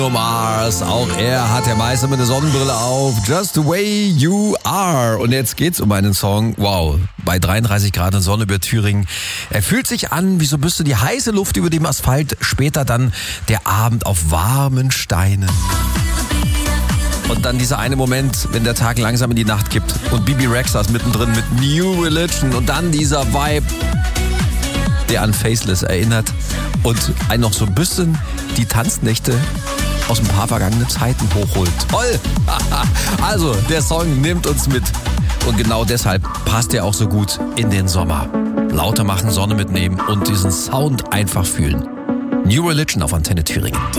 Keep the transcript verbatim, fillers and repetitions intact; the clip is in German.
Mars, auch er hat ja meist immer eine Sonnenbrille auf. Just the way you are. Und jetzt geht's um einen Song, wow, bei dreiunddreißig Grad und Sonne über Thüringen. Er fühlt sich an, wie so ein bisschen die heiße Luft über dem Asphalt, später dann der Abend auf warmen Steinen. Und dann dieser eine Moment, wenn der Tag langsam in die Nacht kippt und Bibi Rexha ist mittendrin mit New Religion und dann dieser Vibe, der an Faceless erinnert und einen noch so ein bisschen die Tanznächte aus ein paar vergangenen Zeiten hochholt. Toll! Also, der Song nimmt uns mit. Und genau deshalb passt er auch so gut in den Sommer. Lauter machen, Sonne mitnehmen und diesen Sound einfach fühlen. New Religion auf Antenne Thüringen.